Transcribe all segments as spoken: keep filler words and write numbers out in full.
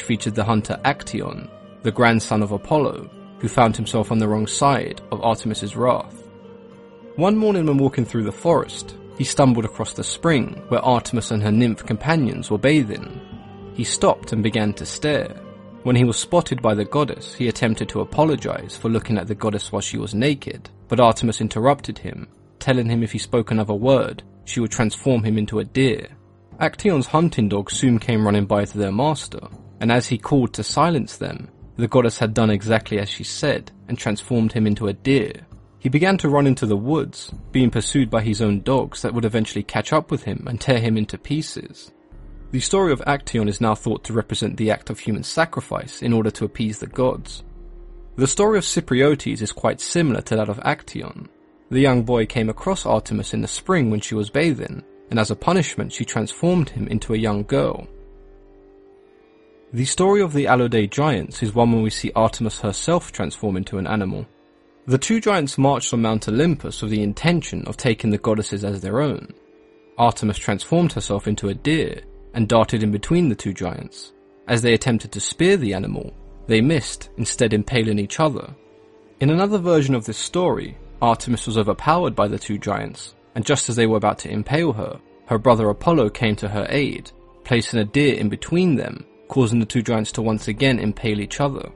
featured the hunter Actaeon, the grandson of Apollo, who found himself on the wrong side of Artemis's wrath. One morning when walking through the forest, he stumbled across the spring where Artemis and her nymph companions were bathing. He stopped and began to stare. When he was spotted by the goddess, he attempted to apologize for looking at the goddess while she was naked, but Artemis interrupted him, telling him if he spoke another word, she would transform him into a deer. Actaeon's hunting dog soon came running by to their master, and as he called to silence them, the goddess had done exactly as she said and transformed him into a deer. He began to run into the woods, being pursued by his own dogs that would eventually catch up with him and tear him into pieces. The story of Actaeon is now thought to represent the act of human sacrifice in order to appease the gods. The story of Cypriotes is quite similar to that of Actaeon. The young boy came across Artemis in the spring when she was bathing, and as a punishment she transformed him into a young girl. The story of the Alaudae giants is one where we see Artemis herself transform into an animal. The two giants marched on Mount Olympus with the intention of taking the goddesses as their own. Artemis transformed herself into a deer and darted in between the two giants. As they attempted to spear the animal, they missed, instead impaling each other. In another version of this story, Artemis was overpowered by the two giants, and just as they were about to impale her, her brother Apollo came to her aid, placing a deer in between them, causing the two giants to once again impale each other.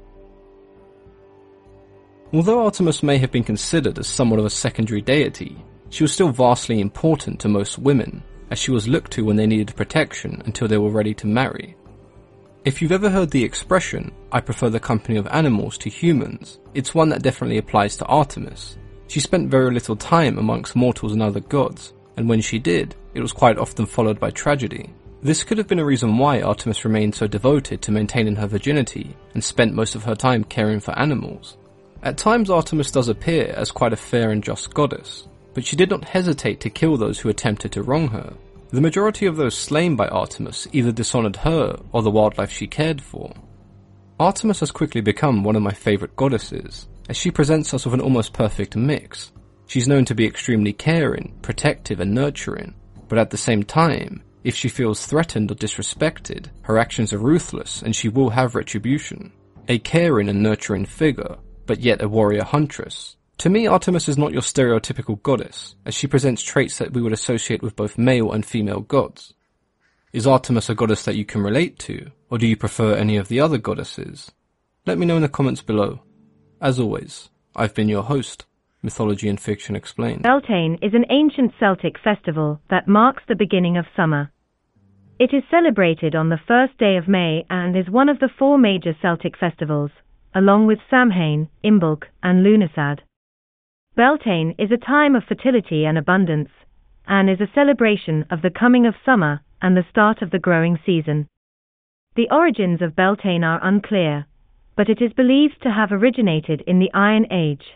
Although Artemis may have been considered as somewhat of a secondary deity, she was still vastly important to most women, as she was looked to when they needed protection until they were ready to marry. If you've ever heard the expression, "I prefer the company of animals to humans," it's one that definitely applies to Artemis. She spent very little time amongst mortals and other gods, and when she did, it was quite often followed by tragedy. This could have been a reason why Artemis remained so devoted to maintaining her virginity and spent most of her time caring for animals. At times Artemis does appear as quite a fair and just goddess, but she did not hesitate to kill those who attempted to wrong her. The majority of those slain by Artemis either dishonored her or the wildlife she cared for. Artemis has quickly become one of my favorite goddesses, as she presents us with an almost perfect mix. She's known to be extremely caring, protective and nurturing, but at the same time, if she feels threatened or disrespected, her actions are ruthless and she will have retribution. A caring and nurturing figure, but yet a warrior huntress. To me, Artemis is not your stereotypical goddess, as she presents traits that we would associate with both male and female gods. Is Artemis a goddess that you can relate to, or do you prefer any of the other goddesses? Let me know in the comments below. As always, I've been your host, Mythology and Fiction Explained. Beltane is an ancient Celtic festival that marks the beginning of summer. It is celebrated on the first day of May and is one of the four major Celtic festivals, along with Samhain, Imbolc, and Lughnasadh. Beltane is a time of fertility and abundance, and is a celebration of the coming of summer and the start of the growing season. The origins of Beltane are unclear, but it is believed to have originated in the Iron Age.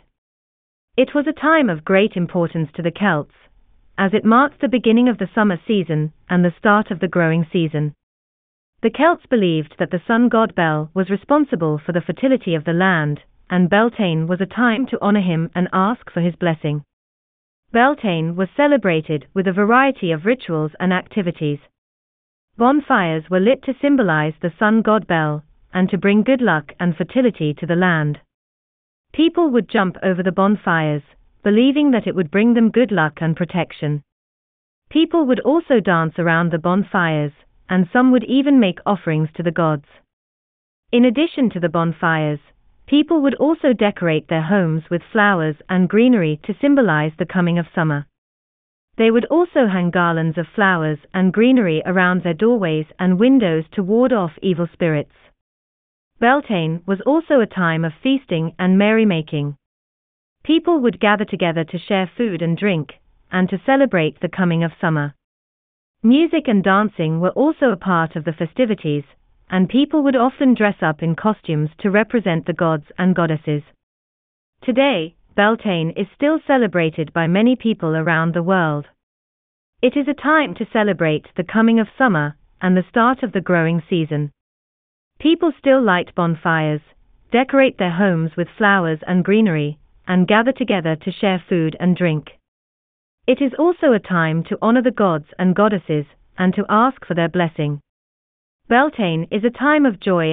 It was a time of great importance to the Celts, as it marked the beginning of the summer season and the start of the growing season. The Celts believed that the sun god Bel was responsible for the fertility of the land, and Beltane was a time to honor him and ask for his blessing. Beltane was celebrated with a variety of rituals and activities. Bonfires were lit to symbolize the sun god Bel, and to bring good luck and fertility to the land. People would jump over the bonfires, believing that it would bring them good luck and protection. People would also dance around the bonfires, and some would even make offerings to the gods. In addition to the bonfires, people would also decorate their homes with flowers and greenery to symbolize the coming of summer. They would also hang garlands of flowers and greenery around their doorways and windows to ward off evil spirits. Beltane was also a time of feasting and merrymaking. People would gather together to share food and drink, and to celebrate the coming of summer. Music and dancing were also a part of the festivities, and people would often dress up in costumes to represent the gods and goddesses. Today, Beltane is still celebrated by many people around the world. It is a time to celebrate the coming of summer and the start of the growing season. People still light bonfires, decorate their homes with flowers and greenery, and gather together to share food and drink. It is also a time to honor the gods and goddesses, and to ask for their blessing. Beltane is a time of joy